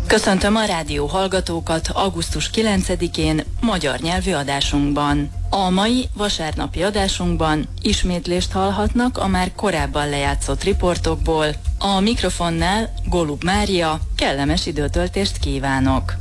Köszöntöm a rádió hallgatókat augusztus 9-én magyar nyelvű adásunkban. A mai vasárnapi adásunkban ismétlést hallhatnak a már korábban lejátszott riportokból. A mikrofonnál Golub Mária, kellemes időtöltést kívánok!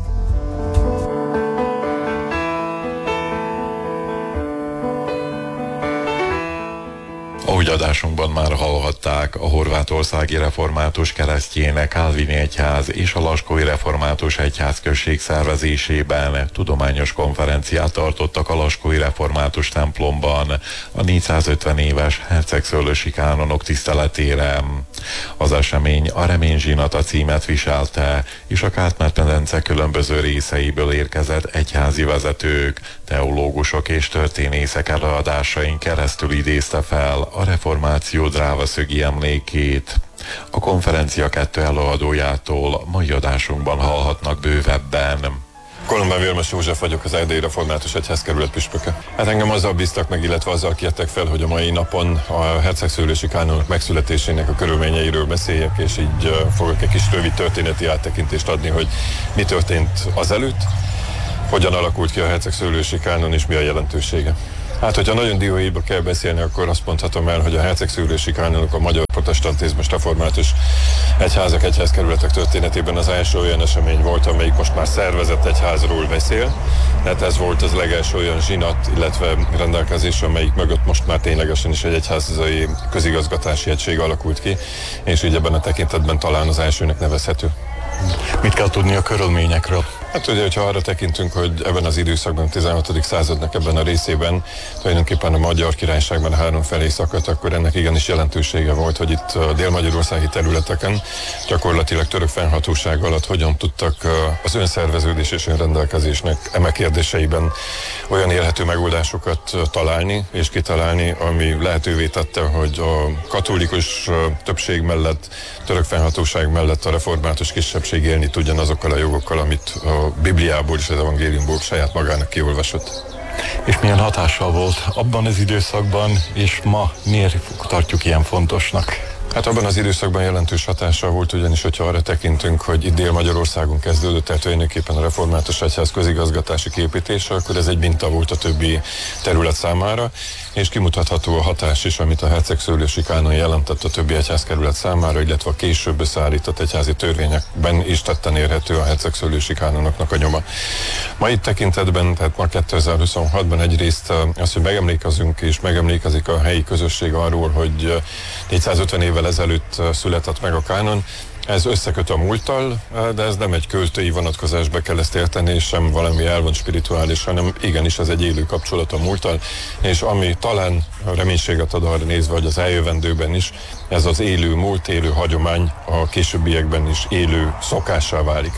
Ahogy adásunkban már hallhatták, a horvátországi református keresztjének Kálvini egyház és a laskói református egyházközség szervezésében tudományos konferenciát tartottak a laskói református templomban a 450 éves hercegszőlősi kánonok tiszteletére. Az esemény a Reményzsinata címet viselte, és a Kárpát-medence különböző részeiből érkezett egyházi vezetők, teológusok és történészek előadásain keresztül idézte fel a reformáció drávaszögi emlékét. A konferencia 2 előadójától mai adásunkban hallhatnak bővebben. Kolombán Vérmes József vagyok, az Erdélyi Református Egyházkerület püspöke. Hát engem azzal bíztak meg, illetve azzal kértek fel, hogy a mai napon a hercegszőlősi kánonok megszületésének a körülményeiről beszéljek, és így fogok egy kis rövid történeti áttekintést adni, hogy mi történt azelőtt, hogyan alakult ki a hercegszőlősi kánon és mi a jelentősége. Hát, hogyha nagyon dióhéjba kell beszélni, akkor azt mondhatom el, hogy a hercegszőlősi kánonok a magyar protestantizmus református egyházak, egyházkerületek történetében az első olyan esemény volt, amelyik most már szervezett egyházról beszél. Tehát ez volt az legelső olyan zsinat, illetve rendelkezés, amelyik mögött most már ténylegesen is egy egyházai közigazgatási egység alakult ki, és így ebben a tekintetben talán az elsőnek nevezhető. Mit kell tudni a körülményekről? Hát ugye, hogyha arra tekintünk, hogy ebben az időszakban, 16. századnak ebben a részében tulajdonképpen a Magyar Királyságban 3 felé szakadt, akkor ennek igenis jelentősége volt, hogy itt a dél-magyarországi területeken gyakorlatilag török fennhatóság alatt hogyan tudtak az önszerveződés és önrendelkezésnek eme kérdéseiben olyan élhető megoldásokat találni és kitalálni, ami lehetővé tette, hogy a katolikus többség mellett, török fennhatóság mellett a református kisebbség élni tudjon azokkal a jogokkal, amit a Bibliából és az evangéliumból saját magának kiolvasott. És milyen hatással volt abban az időszakban, és ma miért tartjuk ilyen fontosnak? Hát abban az időszakban jelentős hatással volt, ugyanis, hogyha arra tekintünk, hogy itt Dél-Magyarországon kezdődött, tehát tulajdonképpen a református egyház közigazgatási képítése, akkor ez egy minta volt a többi terület számára, és kimutatható a hatás is, amit a hercegszőlősi kánon jelentett a többi egyházkerület számára, illetve a később összeállított egyházi törvényekben is tetten érhető a hercegszőlősi kánonoknak a nyoma. Ma itt tekintetben, tehát ma 2026-ban egyrészt az, hogy megemlékezünk és megemlékezik a helyi közösség arról, hogy 450 évvel ezelőtt született meg a kánon. Ez összeköt a múlttal, de ez nem egy költői vonatkozásba kell ezt érteni, sem valami elvont spirituális, hanem igenis ez egy élő kapcsolat a múlttal, és ami talán reménységet ad arra nézve, hogy az eljövendőben is ez az élő múlt, élő hagyomány a későbbiekben is élő szokássá válik.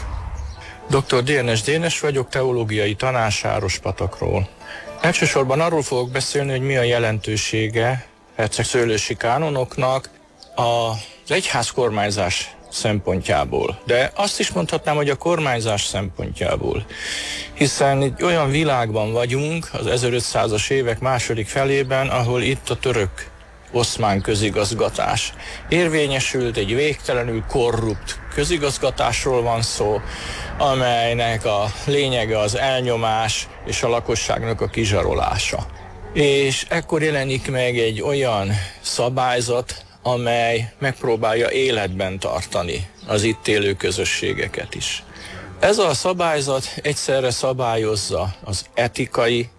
Dr. Dénes vagyok, teológiai tanár Sárospatakról. Elsősorban arról fogok beszélni, hogy mi a jelentősége hercegszőlősi kánonoknak az egyház kormányzás szempontjából. De azt is mondhatnám, hogy a kormányzás szempontjából. Hiszen egy olyan világban vagyunk az 1500-as évek második felében, ahol itt a török oszmán közigazgatás érvényesült, egy végtelenül korrupt közigazgatásról van szó, amelynek a lényege az elnyomás és a lakosságnak a kizsarolása. És ekkor jelenik meg egy olyan szabályzat, amely megpróbálja életben tartani az itt élő közösségeket is. Ez a szabályzat egyszerre szabályozza az etikai,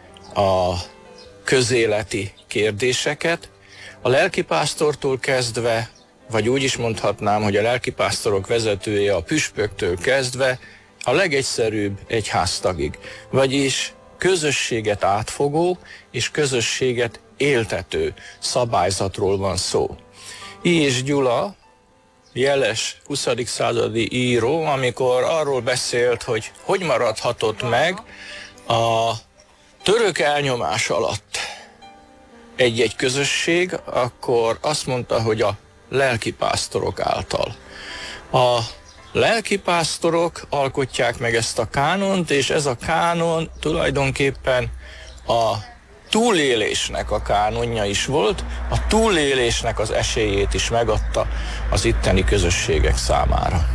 a közéleti kérdéseket, a lelkipásztortól kezdve, vagy úgy is mondhatnám, hogy a lelkipásztorok vezetője a püspöktől kezdve a legegyszerűbb egyháztagig, vagyis közösséget átfogó és közösséget éltető szabályzatról van szó. I. és Gyula, jeles 20. századi író, amikor arról beszélt, hogy maradhatott meg a török elnyomás alatt egy-egy közösség, akkor azt mondta, hogy a lelkipásztorok által. A lelkipásztorok alkotják meg ezt a kánont, és ez a kánon tulajdonképpen a túlélésnek a kánonja is volt, a túlélésnek az esélyét is megadta az itteni közösségek számára.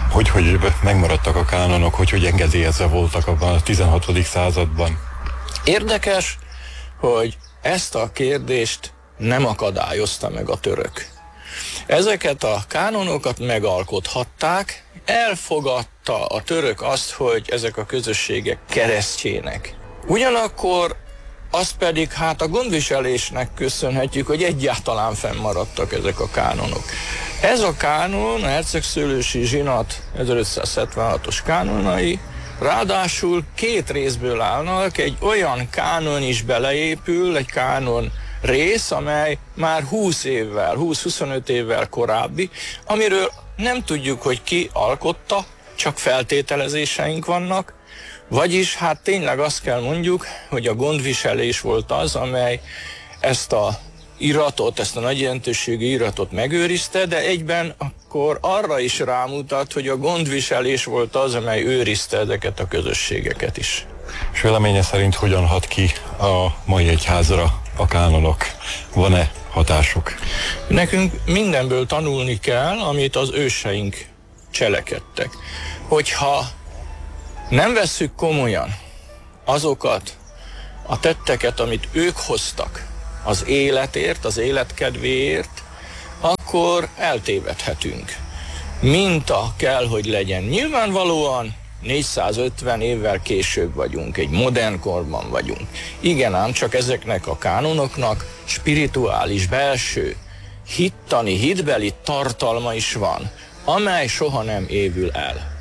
hogy megmaradtak a kánonok, hogy engedélyezve voltak abban a 16. században? Érdekes, hogy ezt a kérdést nem akadályozta meg a török. Ezeket a kánonokat megalkothatták, elfogadta a török azt, hogy ezek a közösségek keresztjének. Ugyanakkor azt pedig hát a gondviselésnek köszönhetjük, hogy egyáltalán fennmaradtak ezek a kánonok. Ez a kánon, a hercegszőlősi zsinat 1576-os kánonai, ráadásul két részből állnak, egy olyan kánon is beleépül, egy kánon rész, amely már 20-25 évvel korábbi, amiről nem tudjuk, hogy ki alkotta, csak feltételezéseink vannak, vagyis hát tényleg azt kell mondjuk, hogy a gondviselés volt az, amely ezt a iratot, ezt a nagy jelentőségű iratot megőrizte, de egyben akkor arra is rámutat, hogy a gondviselés volt az, amely őrizte ezeket a közösségeket is. És véleménye szerint hogyan hat ki a mai egyházra a kánonok? Van-e hatásuk? Nekünk mindenből tanulni kell, amit az őseink cselekedtek. Hogyha nem vesszük komolyan azokat a tetteket, amit ők hoztak az életért, az életkedvéért, akkor eltévedhetünk. Minta kell, hogy legyen. Nyilvánvalóan 450 évvel később vagyunk, egy modern korban vagyunk. Igen ám, csak ezeknek a kánonoknak spirituális, belső, hittani, hitbeli tartalma is van, amely soha nem évül el.